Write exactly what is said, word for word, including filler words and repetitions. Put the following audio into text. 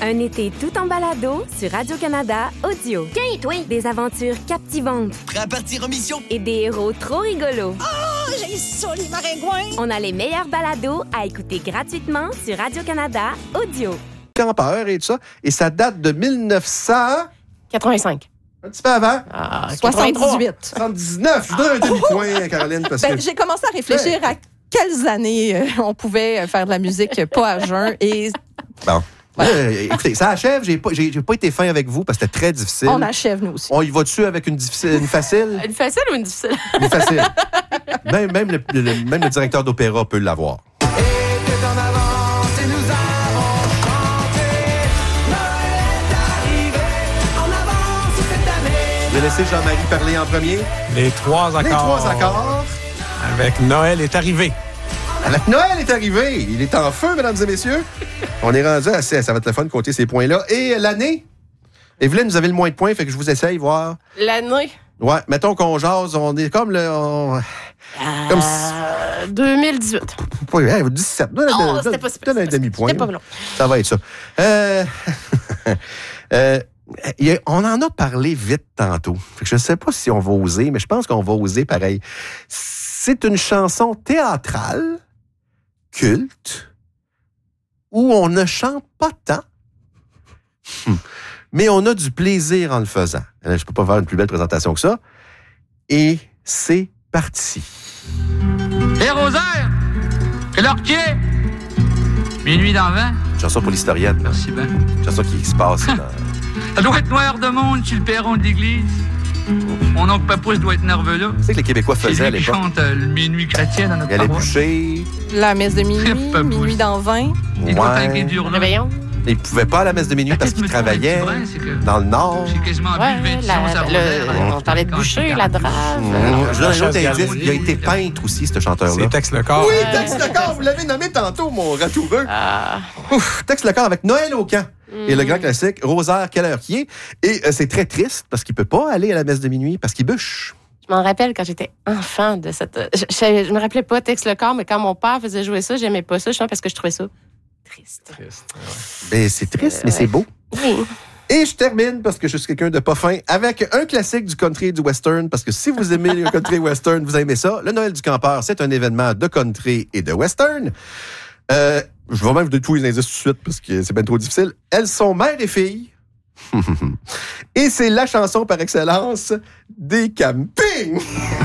Un été tout en balado sur Radio-Canada Audio. Tiens, toi! Des aventures captivantes. Prêt à partir en mission? Et des héros trop rigolos. Oh, j'ai ça, les maringouins! On a les meilleurs balados à écouter gratuitement sur Radio-Canada Audio. Campeur et tout ça. Et ça date de mille neuf cents... quatre-vingt-cinq. Un petit peu avant. Ah, soixante-dix-huit. soixante-dix-neuf. Je donne un demi-point, Caroline, parce Ben, que... j'ai commencé à réfléchir à quelles années euh, on pouvait faire de la musique pas à jeun et Bon. Ouais. Euh, écoutez, ça achève. J'ai pas, j'ai, j'ai pas été fin avec vous parce que c'était très difficile. on achève, nous aussi. On y va dessus avec une, difficile, une facile? Une facile ou une difficile? Une facile. Même, même, le, le, même le directeur d'opéra peut l'avoir. Je vais laisser Jean-Marie parler en premier. Les trois accords. Les trois accords. Avec Noël est arrivé. Avec Noël est arrivé. Il est en feu, mesdames et messieurs. On est rendu assez. Ça va être le fun de compter ces points-là. Et l'année? Evelyne, vous avez le moins de points, fait que je vous essaye, voir. L'année? Ouais, mettons qu'on jase. On est comme le... On... Euh, Comme deux mille dix-huit. Oui, hey, dix-sept. Donne, Oh, donne, c'était pas super. donne un demi-point. C'était pas long. Ça va être ça. Euh... euh... A, on en a parlé vite tantôt. Fait que je ne sais pas si on va oser, mais je pense qu'on va oser pareil. C'est une chanson théâtrale, culte, où on ne chante pas tant, mais on a du plaisir en le faisant. Je ne peux pas faire une plus belle présentation que ça. Et c'est parti. Hé, hey, Rosaire! Quelle heure qu'il est? Minuit dans vingt. Une chanson pour l'historienne. Merci bien. Une chanson qui se passe dans... Ça doit être noir de monde sur le perron de l'église. Mon oncle Papousse doit être nerveux là. C'est que les Québécois C'est faisaient à lui qui l'époque. chante euh, le minuit chrétien dans Il notre y a les paroisse. bûchers. La messe de minuit, Pas minuit dans vingt. Il doit Ouais. être un dur là. Réveillon? Ils ne pouvaient pas à la messe de minuit parce qu'ils travaillaient dans le Nord. J'ai quasiment Ouais, bu le vin de la- science à le- Rosaire. on parlait de bûcher, la drave. Mmh. Je donne un autre Chantal indice. Garouli. Il a été peintre aussi, ce chanteur-là. C'est Tex Lecor. Oui, Tex Lecor, vous l'avez nommé tantôt, mon ratoureux. Ah. Ouf, Tex Lecor avec Noël au camp. Et le grand classique, Rosaire, quelle heure qui est. Et euh, c'est très triste parce qu'il peut pas aller à la messe de minuit parce qu'il bûche. Je m'en rappelle quand j'étais enfant de cette. Je, je, je me rappelais pas Tex Lecor, mais quand mon père faisait jouer ça, j'aimais pas ça, je pense parce que je trouvais ça triste. Ben, c'est triste, Euh, mais ouais. c'est beau. Oui. Et je termine, parce que je suis quelqu'un de pas fin, avec un classique du country et du western, parce que si vous aimez le country et western, vous aimez ça. Le Noël du campeur, c'est un événement de country et de western. Euh, je vais même vous donner tous les indices tout de suite, parce que c'est bien trop difficile. Elles sont mère et fille. Et c'est la chanson par excellence des campings.